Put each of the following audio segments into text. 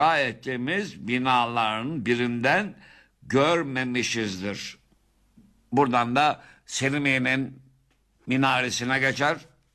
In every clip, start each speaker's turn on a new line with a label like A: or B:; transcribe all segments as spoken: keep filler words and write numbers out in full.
A: Gayet temiz binaların birinden görmemişizdir. Buradan da Selimiye'nin minaresine geçer.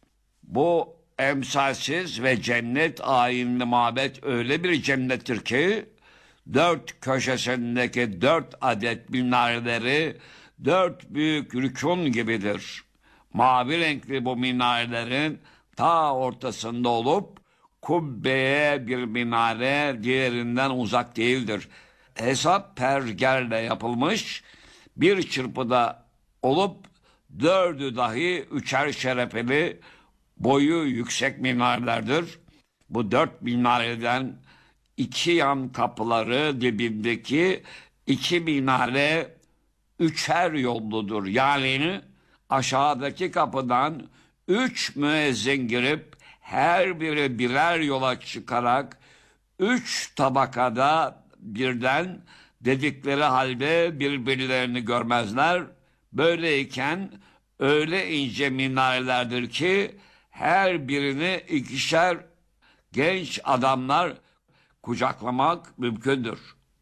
A: Bu emsalsiz ve cennet ayinli mabet öyle bir cennettir ki dört köşesindeki dört adet minareleri dört büyük rükun gibidir. Mavi renkli bu minarelerin ta ortasında olup kubbeye bir minare diğerinden uzak değildir. Hesap pergerle yapılmış, bir çırpıda olup dördü dahi üçer şerefeli boyu yüksek minarelerdir. Bu dört minareden iki yan kapıları dibindeki iki minare üçer yolludur. Yani aşağıdaki kapıdan üç müezzin girip her biri birer yola çıkarak üç tabakada birden dedikleri halde birbirlerini görmezler. Böyleyken öyle ince minarelerdir ki her birini ikişer genç adamlar kucaklamak mümkündür.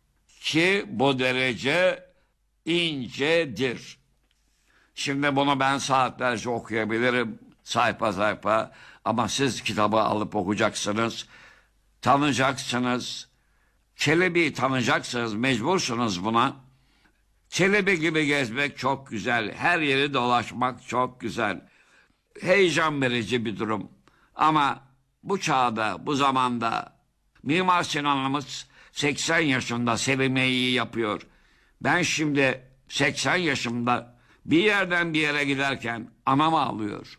A: Ki bu derece incedir. Şimdi bunu ben saatlerce okuyabilirim, sayfa sayfa, ama siz kitabı alıp okuyacaksınız, tanıyacaksınız. Çelebi'yi tanıyacaksınız, mecbursunuz buna. Çelebi gibi gezmek çok güzel, her yeri dolaşmak çok güzel. Heyecan verici bir durum. Ama bu çağda, bu zamanda Mimar Sinan'ımız seksen yaşında Selimiye'yi yapıyor. Ben şimdi seksen yaşımda bir yerden bir yere giderken anam ağlıyor.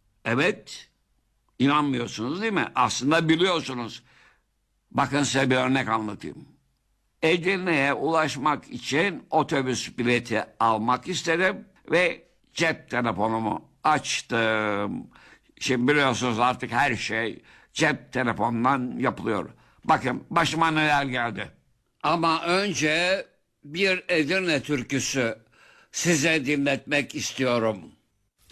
A: Evet, inanmıyorsunuz değil mi? Aslında biliyorsunuz. Bakın size bir örnek anlatayım. Edirne'ye ulaşmak için otobüs bileti almak istedim ve cep telefonumu açtım. Şimdi biliyorsunuz artık her şey cep telefonundan yapılıyor. Bakın başıma neler geldi. Ama önce bir Edirne türküsü size dinletmek istiyorum.